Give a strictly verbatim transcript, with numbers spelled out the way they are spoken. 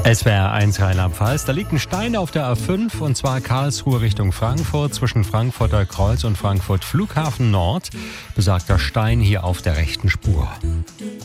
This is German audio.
S W R eins Rheinland-Pfalz, da liegt ein Stein auf der A fünf und zwar Karlsruhe Richtung Frankfurt zwischen Frankfurter Kreuz und Frankfurt Flughafen Nord. Besagter Stein hier auf der rechten Spur.